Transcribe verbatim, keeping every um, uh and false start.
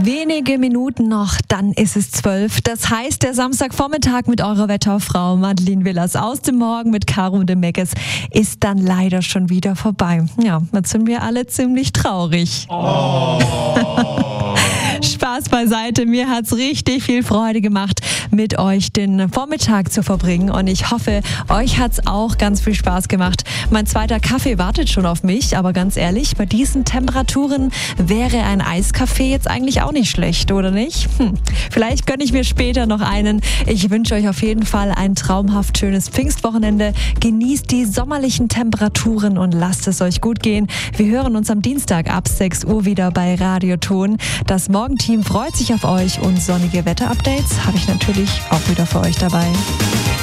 Wenige Minuten noch, dann ist es zwölf. Das heißt, der Samstagvormittag mit eurer Wetterfrau Madeleine Willers aus dem Morgen mit Caro de Meckes ist dann leider schon wieder vorbei. Ja, jetzt sind wir alle ziemlich traurig. Oh. Spaß beiseite, mir hat's richtig viel Freude gemacht, mit euch den Vormittag zu verbringen und ich hoffe, euch hat's auch ganz viel Spaß gemacht. Mein zweiter Kaffee wartet schon auf mich, aber ganz ehrlich, bei diesen Temperaturen wäre ein Eiskaffee jetzt eigentlich auch nicht schlecht, oder nicht? Hm. Vielleicht gönne ich mir später noch einen. Ich wünsche euch auf jeden Fall ein traumhaft schönes Pfingstwochenende. Genießt die sommerlichen Temperaturen und lasst es euch gut gehen. Wir hören uns am Dienstag ab sechs Uhr wieder bei Radioton. Das Morgenteam freut sich auf euch und sonnige Wetterupdates habe ich natürlich auch wieder für euch dabei.